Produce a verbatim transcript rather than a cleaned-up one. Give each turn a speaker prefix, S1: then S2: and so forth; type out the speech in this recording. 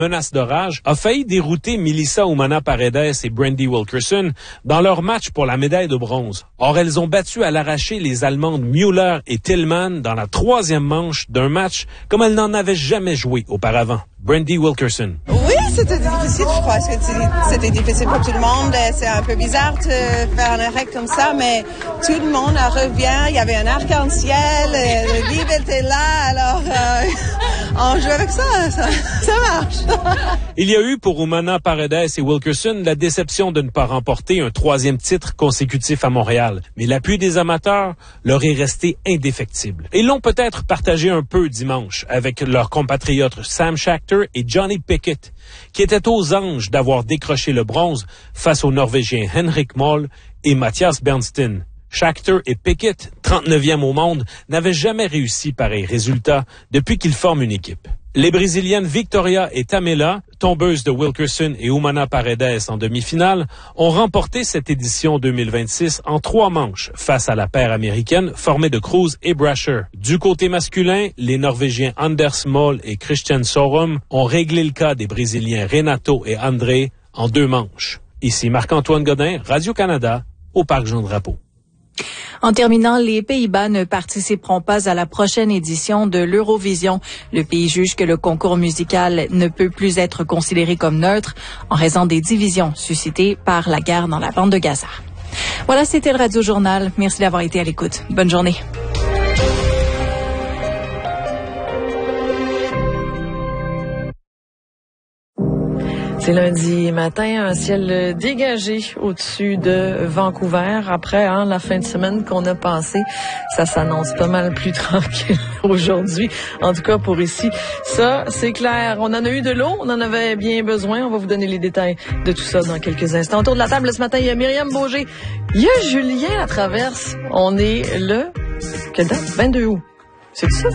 S1: menace d'orage a failli dérouter Melissa Umana Paredes et Brandy Wilkerson dans leur match pour la médaille de bronze. Or, elles ont battu à l'arraché les Allemandes Müller et Tillman dans la troisième manche d'un match comme elles n'en avaient jamais joué auparavant. Brandy Wilkerson.
S2: Oui, c'était difficile, je crois. C'était difficile pour tout le monde. C'est un peu bizarre de faire un arrêt comme ça, mais tout le monde revient. Il y avait un arc-en-ciel, le livre était là, alors euh, on joue avec ça, ça, ça marche.
S1: Il y a eu pour Umana Paredes et Wilkerson la déception de ne pas remporter un troisième titre consécutif à Montréal. Mais l'appui des amateurs leur est resté indéfectible. Ils l'ont peut-être partagé un peu dimanche avec leurs compatriotes Sam Schachter et Johnny Pickett, qui étaient aux anges d'avoir décroché le bronze face aux Norvégiens Henrik Moll et Mathias Bernstein. Schachter et Pickett, trente-neuvième au monde, n'avaient jamais réussi pareil résultat depuis qu'ils forment une équipe. Les Brésiliennes Victoria et Tamela, tombeuses de Wilkerson et Umana Paredes en demi-finale, ont remporté cette édition deux mille vingt-six en trois manches face à la paire américaine formée de Cruz et Brasher. Du côté masculin, les Norvégiens Anders Moll et Christian Sorum ont réglé le cas des Brésiliens Renato et André en deux manches. Ici Marc-Antoine Godin, Radio-Canada, au Parc Jean-Drapeau.
S3: En terminant, les Pays-Bas ne participeront pas à la prochaine édition de l'Eurovision. Le pays juge que le concours musical ne peut plus être considéré comme neutre en raison des divisions suscitées par la guerre dans la bande de Gaza. Voilà, c'était le Radio Journal. Merci d'avoir été à l'écoute. Bonne journée.
S4: C'est lundi matin, un ciel dégagé au-dessus de Vancouver. Après hein, la fin de semaine qu'on a passée, ça s'annonce pas mal plus tranquille aujourd'hui. En tout cas, pour ici, ça, c'est clair. On en a eu de l'eau, on en avait bien besoin. On va vous donner les détails de tout ça dans quelques instants. Autour de la table, ce matin, il y a Myriam Beaugé, il y a Julien Latraverse. On est le... Quelle date? vingt-deux août. C'est ça?